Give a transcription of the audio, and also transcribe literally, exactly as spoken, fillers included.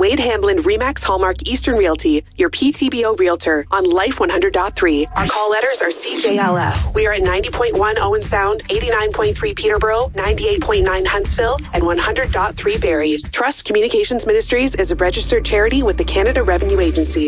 Wade Hamblin, Remax Hallmark Eastern Realty, your P T B O Realtor on Life one hundred point three. Our call letters are C J L F. We are at ninety point one Owen Sound, eighty-nine point three Peterborough, ninety-eight point nine Huntsville, and one hundred point three Barrie. Trust Communications Ministries is a registered charity with the Canada Revenue Agency.